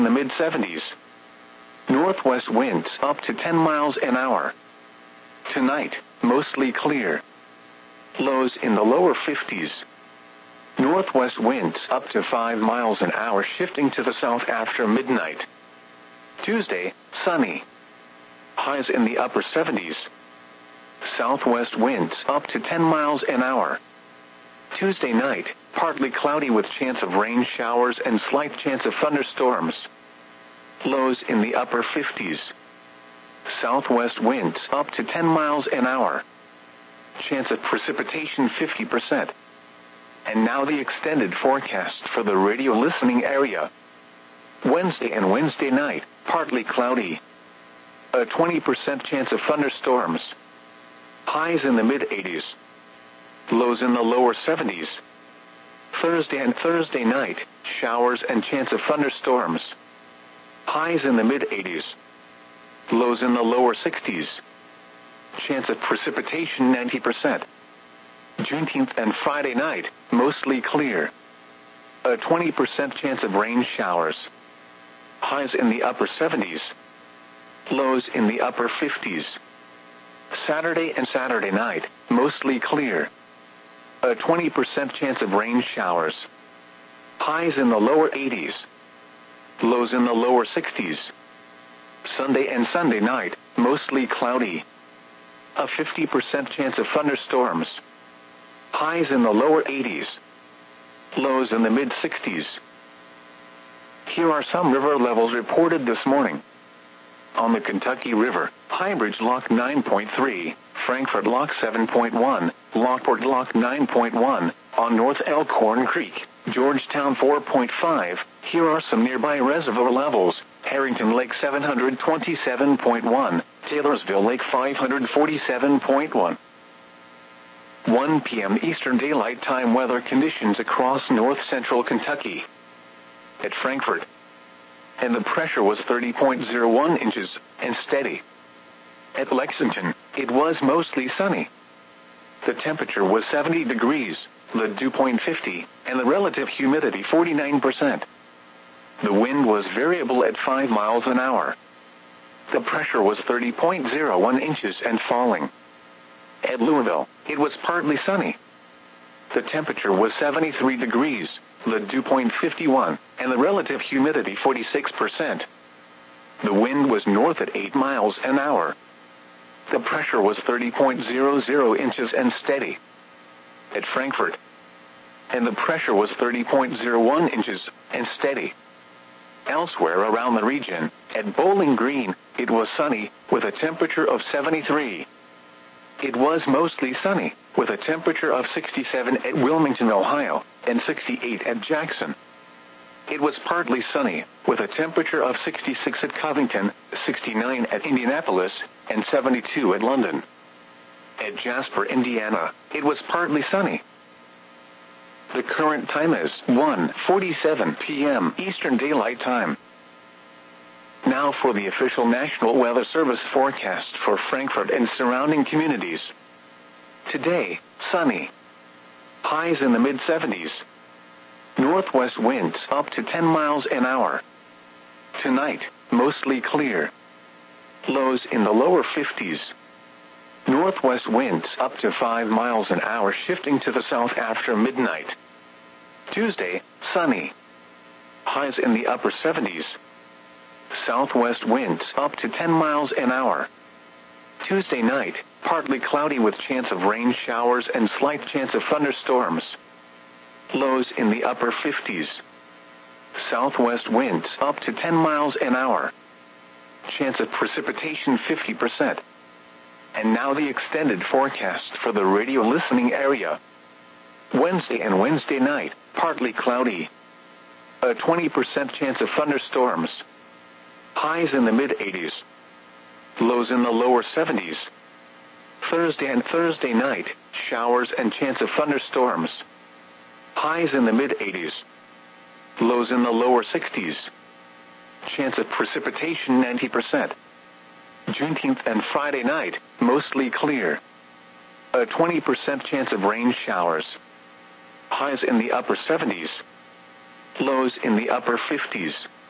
in the mid-70s. Northwest winds up to 10 miles an hour. Tonight, mostly clear. Lows in the lower 50s. Northwest winds up to 5 miles an hour, shifting to the south after midnight. Tuesday, sunny. Highs in the upper 70s. Southwest winds up to 10 miles an hour. Tuesday night, partly cloudy with chance of rain showers and slight chance of thunderstorms. Lows in the upper 50s. Southwest winds up to 10 miles an hour. Chance of precipitation 50%. And now the extended forecast for the radio listening area. Wednesday and Wednesday night, partly cloudy. A 20% chance of thunderstorms. Highs in the mid-80s. Lows in the lower 70s. Thursday and Thursday night, showers and chance of thunderstorms. Highs in the mid-80s. Lows in the lower 60s. Chance of precipitation 90%. Juneteenth and Friday night, mostly clear. A 20% chance of rain showers. Highs in the upper 70s. Lows in the upper 50s. Saturday and Saturday night, mostly clear. A 20% chance of rain showers. Highs in the lower 80s. Lows in the lower 60s. Sunday and Sunday night, mostly cloudy. A 50% chance of thunderstorms. Highs in the lower 80s. Lows in the mid-60s. Here are some river levels reported this morning. On the Kentucky River, Highbridge Lock 9.3, Frankfort Lock 7.1, Lockport Lock 9.1, on North Elkhorn Creek, Georgetown 4.5. Here are some nearby reservoir levels. Harrington Lake 727.1, Taylorsville Lake 547.1. 1 p.m. Eastern Daylight Time weather conditions across north-central Kentucky. At Frankfort, and the pressure was 30.01 inches, and steady. At Lexington, it was mostly sunny. The temperature was 70 degrees, the dew point 50, and the relative humidity 49%. The wind was variable at 5 miles an hour. The pressure was 30.01 inches and falling. At Louisville, it was partly sunny. The temperature was 73 degrees, the dew point 51, and the relative humidity 46%. The wind was north at 8 miles an hour. The pressure was 30.00 inches and steady. At Frankfort, and the pressure was 30.01 inches and steady. Elsewhere around the region, at Bowling Green, it was sunny, with a temperature of 73. It was mostly sunny, with a temperature of 67 at Wilmington, Ohio, and 68 at Jackson. It was partly sunny, with a temperature of 66 at Covington, 69 at Indianapolis, and 72 at London. At Jasper, Indiana, it was partly sunny. The current time is 1:47 p.m. Eastern Daylight Time. Now for the official National Weather Service forecast for Frankfort and surrounding communities. Today, sunny. Highs in the mid-70s. Northwest winds up to 10 miles an hour. Tonight, mostly clear. Lows in the lower 50s. Northwest winds up to 5 miles an hour, shifting to the south after midnight. Tuesday, sunny. Highs in the upper 70s. Southwest winds up to 10 miles an hour. Tuesday night, partly cloudy with chance of rain showers and slight chance of thunderstorms. Lows in the upper 50s. Southwest winds up to 10 miles an hour. Chance of precipitation 50%. And now the extended forecast for the radio listening area. Wednesday and Wednesday night, partly cloudy. A 20% chance of thunderstorms. Highs in the mid-80s. Lows in the lower 70s. Thursday and Thursday night, showers and chance of thunderstorms. Highs in the mid-80s. Lows in the lower 60s. Chance of precipitation 90%. Juneteenth and Friday night, mostly clear. A 20% chance of rain showers. Highs in the upper 70s. Lows in the upper 50s.